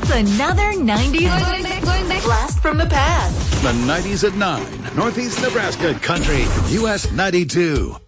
It's another 90s blast from the past. The 90s at 9, Northeast Nebraska Country, US 92.